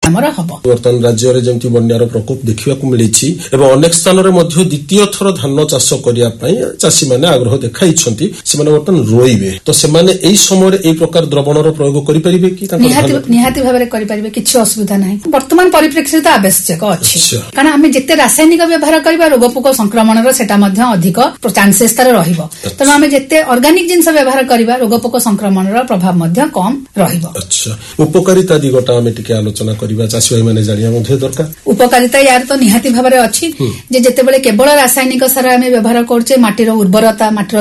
ଆମର ହବ। ବର୍ତ୍ତମାନ ରାଜ୍ୟରେ ଯେମିତି ବନ୍ୟାର ପ୍ରକୋପ ଦେଖିବାକୁ ମିଳିଛି ଏବଂ ଅନେକ ସ୍ଥାନରେ ମଧ୍ୟ ଦ୍ୱିତୀୟ ଥର ଧାନ ଚାଷ କରିବା ପାଇଁ ଚାଷୀମାନେ ଆଗ୍ରହ ଦେଖାଇଛନ୍ତି, ସେମାନେ ବର୍ତ୍ତମାନ ରୋଇବେ, ତ ସେମାନେ ଏଇ ସମୟରେ ଏଇ ପ୍ରକାର ଦ୍ରବଣର ପ୍ରୟୋଗ କରିପାରିବେ କି? ନିହାତି ଭାବରେ କରିପାରିବେ, କିଛି ଅସୁବିଧା ନାହିଁ। ବର୍ତ୍ତମାନ ପରିପ୍ରେକ୍ଷୀରେ ତ ଆବଶ୍ୟକ ଅଛି, କାରଣ ଆମେ ଯେତେ ରାସାୟନିକ ବ୍ୟବହାର କରିବା ରୋଗ ପୋକ ସଂକ୍ରମଣର ସେଟା ମଧ୍ୟ ଅଧିକ ଚାନ୍ସେସ୍ ତାର ରହିବ। ତେଣୁ ଆମେ ଯେତେ ଅର୍ଗାନିକ ଜିନିଷ ବ୍ୟବହାର କରିବା ରୋଗ ପୋକ ସଂକ୍ରମଣର ପ୍ରଭାବ ମଧ୍ୟ କମ ରହିବ। ଆଚ୍ଛା, ଉପକାରିତା ଦିଗଟା ଆମେ ଟିକେ ଆଲୋଚନା କରିବା, ଚାଷୀ ଭାଇ ମାନେ ଜାଣିବା ମଧ୍ୟ ଦରକାର। ଉପକାରିତା ୟାର ତ ନିହାତି ଭାବରେ ଅଛି ଯେ ଯେତେବେଳେ କେବଳ ରାସାୟନିକ ସାର ଆମେ ବ୍ୟବହାର କରୁଛେ ମାଟିର ଉର୍ବରତା, ମାଟିର